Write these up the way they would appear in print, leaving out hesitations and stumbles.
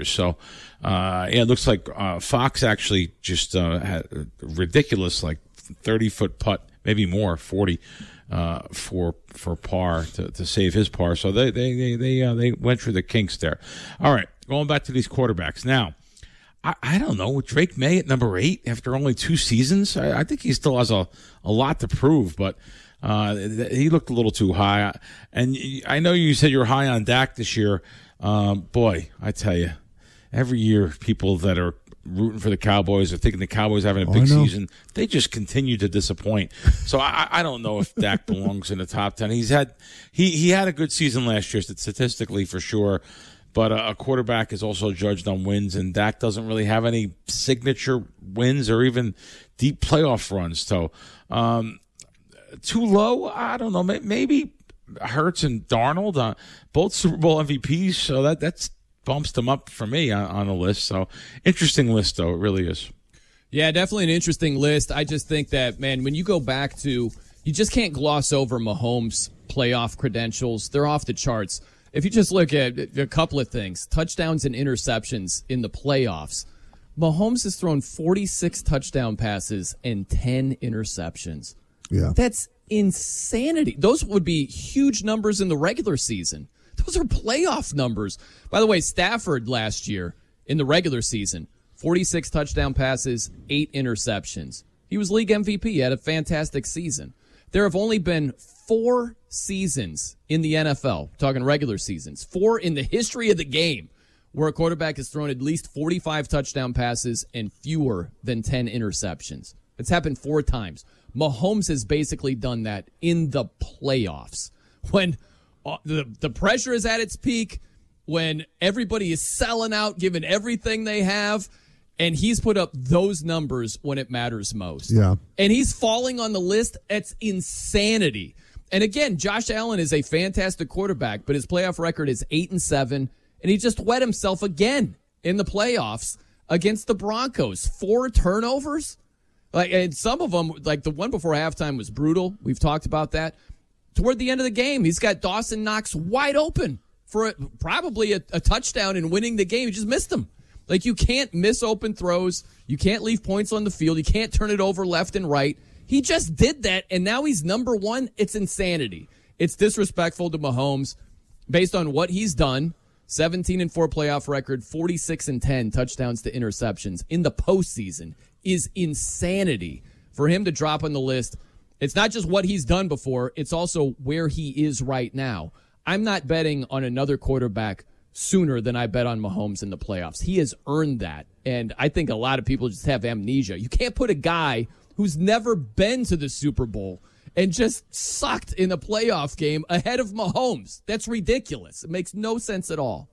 years. So, it looks like Fox actually just had a ridiculous, 30-foot putt, maybe more, 40, for par to save his par. So they went through the kinks there. All right, going back to these quarterbacks now. I don't know. Drake May at number 8 after only 2 seasons. I think he still has a lot to prove, but he looked a little too high. And I know you said you're high on Dak this year. Boy, I tell you, every year people that are rooting for the Cowboys or thinking the Cowboys are having a big season, they just continue to disappoint. So I don't know if Dak belongs in the top 10. He had a good season last year statistically for sure. But a quarterback is also judged on wins, and Dak doesn't really have any signature wins or even deep playoff runs. So too low? I don't know. Maybe Hurts and Darnold, both Super Bowl MVPs, so that's bumps them up for me on the list. So interesting list, though. It really is. Yeah, definitely an interesting list. I just think that, man, when you go back to, you just can't gloss over Mahomes' playoff credentials. They're off the charts. If you just look at a couple of things, touchdowns and interceptions in the playoffs, Mahomes has thrown 46 touchdown passes and 10 interceptions. Yeah. That's insanity. Those would be huge numbers in the regular season. Those are playoff numbers. By the way, Stafford last year in the regular season, 46 touchdown passes, 8 interceptions. He was league MVP. He had a fantastic season. There have only been 4 seasons in the NFL, talking regular seasons, 4 in the history of the game, where a quarterback has thrown at least 45 touchdown passes and fewer than 10 interceptions. It's happened 4 times. Mahomes has basically done that in the playoffs. When the pressure is at its peak, when everybody is selling out, giving everything they have, and he's put up those numbers when it matters most. Yeah. And he's falling on the list. It's insanity. And again, Josh Allen is a fantastic quarterback, but his playoff record is 8-7, and he just wet himself again in the playoffs against the Broncos. 4 turnovers. And some of them, like the one before halftime was brutal. We've talked about that. Toward the end of the game, he's got Dawson Knox wide open for probably a touchdown and winning the game. He just missed him. Like, you can't miss open throws. You can't leave points on the field. You can't turn it over left and right. He just did that, and now he's number 1. It's insanity. It's disrespectful to Mahomes based on what he's done. 17-4 playoff record, 46-10 touchdowns to interceptions in the postseason is insanity. For him to drop on the list, it's not just what he's done before, it's also where he is right now. I'm not betting on another quarterback sooner than I bet on Mahomes in the playoffs. He has earned that, and I think a lot of people just have amnesia. You can't put a guy who's never been to the Super Bowl and just sucked in a playoff game ahead of Mahomes. That's ridiculous. It makes no sense at all.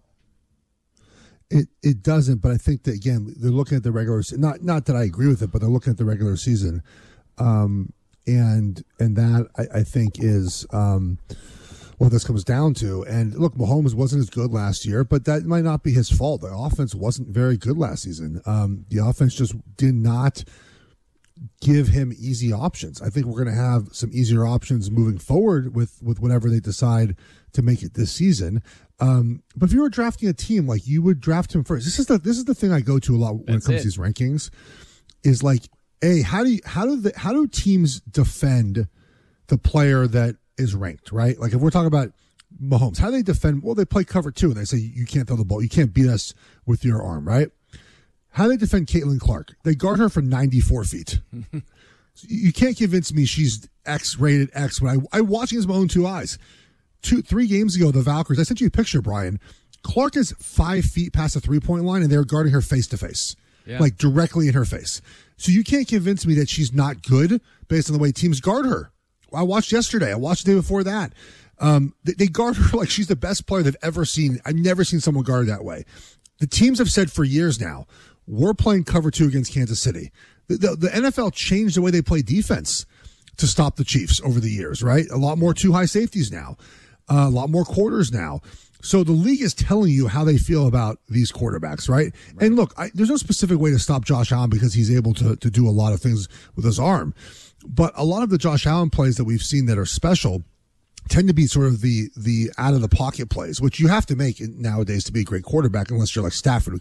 It doesn't, but I think that, again, they're looking at the regular season. Not that I agree with it, but they're looking at the regular season. And that, I think, is what this comes down to. And look, Mahomes wasn't as good last year, but that might not be his fault. The offense wasn't very good last season. The offense just did not give him easy options. I think we're going to have some easier options moving forward with whatever they decide to make it this season. But if you were drafting a team, like, you would draft him first. This is the thing I go to a lot when it comes to these rankings, is like, hey, how do teams defend the player that is ranked, right? Like, if we're talking about Mahomes, how do they defend? Well, they play cover 2, and they say you can't throw the ball, you can't beat us with your arm, right? How do they defend Caitlin Clark? They guard her for 94 feet. You can't convince me she's X-rated X. When I watching this with my own 2 eyes. 3 games ago, the Valkyries, I sent you a picture, Brian. Clark is 5 feet past the 3-point line, and they're guarding her face-to-face, like directly in her face. So you can't convince me that she's not good based on the way teams guard her. I watched yesterday. I watched the day before that. They guard her like she's the best player they've ever seen. I've never seen someone guarded that way. The teams have said for years now, we're playing cover 2 against Kansas City. The NFL changed the way they play defense to stop the Chiefs over the years, right? A lot more 2 high safeties now, a lot more quarters now. So the league is telling you how they feel about these quarterbacks, right? And look, there's no specific way to stop Josh Allen because he's able to do a lot of things with his arm. But a lot of the Josh Allen plays that we've seen that are special tend to be sort of the out of the pocket plays, which you have to make nowadays to be a great quarterback, unless you're like Stafford, who